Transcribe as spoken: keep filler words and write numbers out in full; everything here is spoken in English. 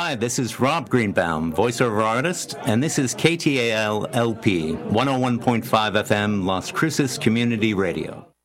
Hi, this is Rob Greenbaum, voiceover artist, and this is K T A L L P, one oh one point five F M, Las Cruces Community Radio.